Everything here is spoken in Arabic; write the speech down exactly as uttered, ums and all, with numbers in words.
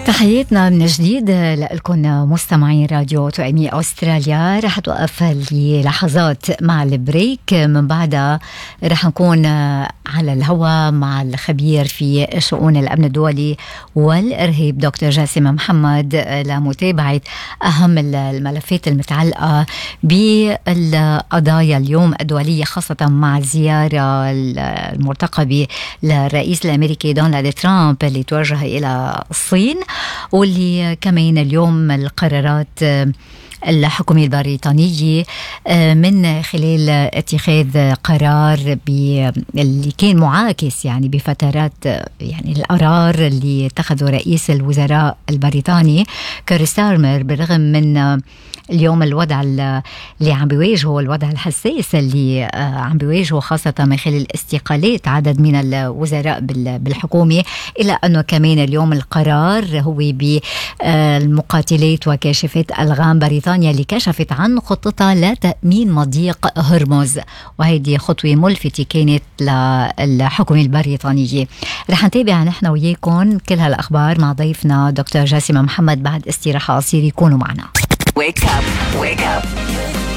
تحياتنا من جديد لكم مستمعين راديو توأمي أستراليا. رح توقف للحظات مع البريك، من بعدها رح نكون على الهواء مع الخبير في شؤون الأمن الدولي والإرهاب دكتور جاسم محمد لمتابعة أهم الملفات المتعلقة بالقضايا اليوم الدولية، خاصة مع الزيارة المرتقبة للرئيس الأمريكي دونالد ترامب اللي توجه إلى الصين، واللي كمان اليوم القرارات الحكومة البريطانية من خلال اتخاذ قرار اللي كان معاكس يعني بفترات يعني القرار اللي اتخذه رئيس الوزراء البريطاني كير ستارمر، بالرغم من اليوم الوضع اللي عم بيواجهه الوضع الحساس اللي عم بيواجهه، خاصة من خلال استقالات عدد من الوزراء بالحكومة، إلى أنه كمان اليوم القرار هو بالمقاتلات وكاشفات ألغام بريطانيا اللي كشفت عن خطتها لتأمين مضيق هرمز، وهذه خطوة ملفتة كانت للحكومة البريطانية. رح نتابع نحن وياكم كل هالأخبار مع ضيفنا دكتور جاسم محمد بعد استراحة قصيرة. يكونوا معنا. Wake up, wake up.